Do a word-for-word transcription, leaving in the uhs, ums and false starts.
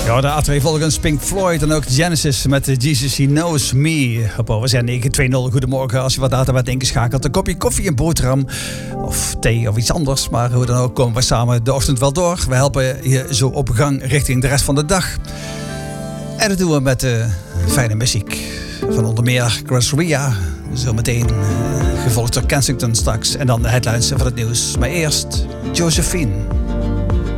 Ja, de achtereenvolgens Pink Floyd en ook Genesis met Jesus He Knows Me. Op O V Z negen twee nul. Goedemorgen, als je wat data bent ingeschakeld. Een kopje koffie, een boterham of thee of iets anders. Maar hoe dan ook komen we samen de ochtend wel door. We helpen je zo op gang richting de rest van de dag. En dat doen we met uh, fijne muziek. Van onder meer Chris Ria. Zometeen uh, gevolgd door Kensington straks. En dan de headlines van het nieuws. Maar eerst Josephine.